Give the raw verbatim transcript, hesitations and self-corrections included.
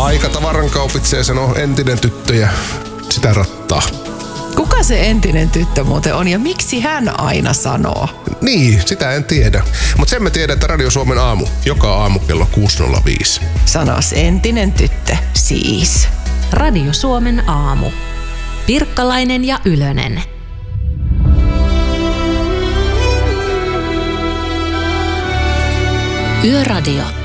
Aika tavaran kaupitsee sanoo entinen tyttö ja sitä rattaa. Kuka se entinen tyttö muuten on ja miksi hän aina sanoo? Niin, sitä en tiedä. Mutta sen me tiedän, että Radio Suomen aamu, joka aamu kello kuusi nolla viisi. Sanos entinen tyttö, siis. Radio Suomen aamu. Pirkkalainen ja Ylönen. Yöradio.